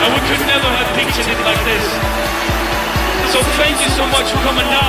and we could never have pictured it like this. So thank you so much for coming down.